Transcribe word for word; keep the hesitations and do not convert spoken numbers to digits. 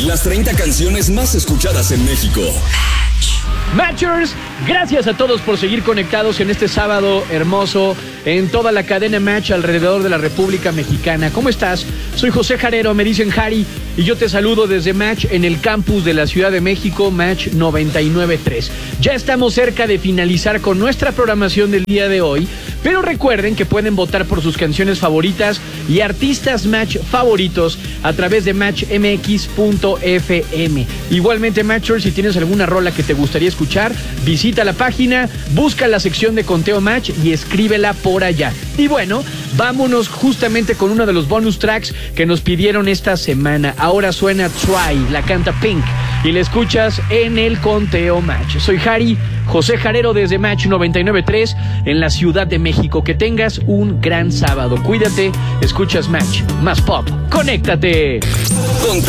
Las treinta canciones más escuchadas en México. Matchers, gracias a todos por seguir conectados en este sábado hermoso en toda la cadena Match alrededor de la República Mexicana. ¿Cómo estás? Soy José Jarero, me dicen Jari, y yo te saludo desde Match en el campus de la Ciudad de México, Match noventa y nueve punto tres. Ya estamos cerca de finalizar con nuestra programación del día de hoy, pero recuerden que pueden votar por sus canciones favoritas y artistas Match favoritos a través de match m x punto f m. Igualmente, Matchers, si tienes alguna rola que te gustaría escuchar, visita la página, busca la sección de conteo Match y escríbela por allá. Y bueno, vámonos justamente con uno de los bonus tracks que nos pidieron esta semana. Ahora suena Try, la canta Pink, y la escuchas en el conteo Match. Soy Jari, José Jarero desde Match noventa y nueve punto tres en la Ciudad de México. Que tengas un gran sábado. Cuídate, escuchas Match, más pop. ¡Conéctate!